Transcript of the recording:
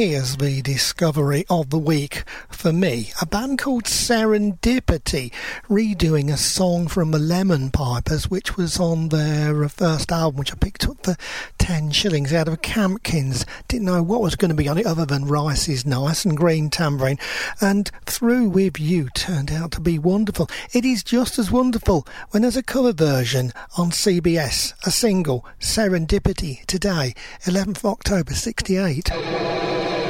here's the discovery of the week for me. A band called Serendipity, redoing a song from the Lemon Pipers, which was on their first album, which I picked up for 10 shillings out of Campkins. Didn't know what was going to be on it other than Rice is Nice and Green Tambourine. And Through With You turned out to be wonderful. It is just as wonderful when there's a cover version on CBS, a single, Serendipity, today, 11th of October 68.